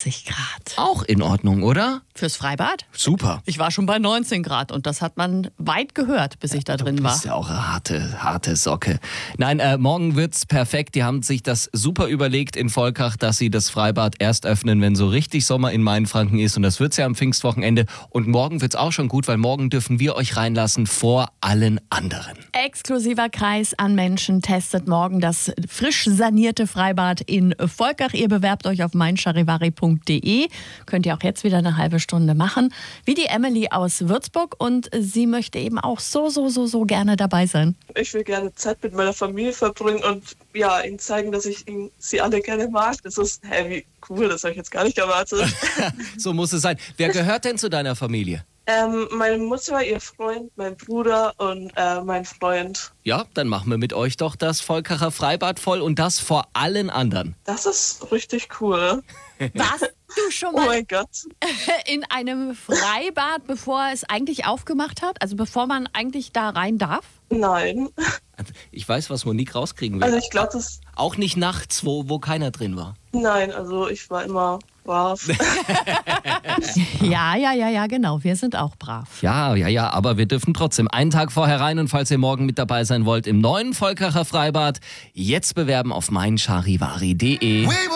20 Grad. Auch in Ordnung, oder? Fürs Freibad? Super. Ich war schon bei 19 Grad und das hat man weit gehört, bis ich da drin war. Das ist ja auch eine harte Socke. Nein, morgen wird's perfekt. Die haben sich das super überlegt in Volkach, dass sie das Freibad erst öffnen, wenn so richtig Sommer in Mainfranken ist. Und das wird's ja am Pfingstwochenende. Und morgen wird's auch schon gut, weil morgen dürfen wir euch reinlassen vor allen anderen. Exklusiver Kreis an Menschen testet morgen das frisch sanierte Freibad in Volkach. Ihr bewerbt euch auf meincharivari.de. Könnt ihr auch jetzt wieder eine halbe Stunde machen. Wie die Emily aus Würzburg. Und sie möchte eben auch so gerne dabei sein. Ich will gerne Zeit mit meiner Familie verbringen und ja, ihnen zeigen, dass ich sie alle gerne mag. Das ist, wie cool, das habe ich jetzt gar nicht erwartet. So muss es sein. Wer gehört denn zu deiner Familie? Meine Mutter, ihr Freund, mein Bruder und mein Freund. Ja, dann machen wir mit euch doch das Volkacher Freibad voll und das vor allen anderen. Das ist richtig cool. Warst du schon Oh mal mein Gott. in einem Freibad, bevor es eigentlich aufgemacht hat? Also bevor man eigentlich da rein darf? Nein. Ich weiß, was Monique rauskriegen will. Also ich glaube, das... Auch nicht nachts, wo keiner drin war. Nein, also ich war immer brav. Ja, genau. Wir sind auch brav. Ja, aber wir dürfen trotzdem einen Tag vorher rein und falls ihr morgen mit dabei sein wollt im neuen Volkacher Freibad, jetzt bewerben auf meincharivari.de.